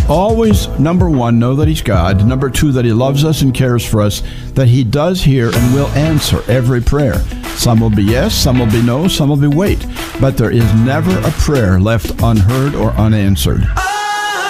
always, number one, know that he's God. Number two, that he loves us and cares for us, that he does hear and will answer every prayer. Some will be yes, some will be no, some will be wait. But there is never a prayer left unheard or unanswered.